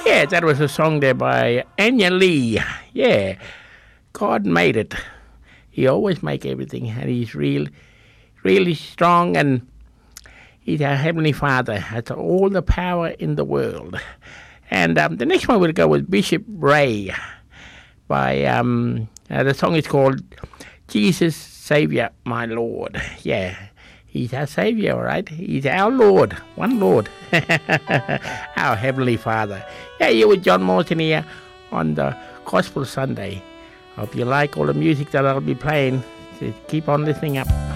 Yeah, that was a song there by Anya Lee. Yeah, God made it. He always make everything, and He's really strong, and He's our Heavenly Father. Has all the power in the world. And the next one we'll go with Bishop Ray. By the song is called Jesus Savior, My Lord. Yeah, He's our Savior, all right? He's our Lord, one Lord, our Heavenly Father. Yeah, you with John Morton here on the Gospel Sunday. Hope you like all the music that I'll be playing. So keep on listening up.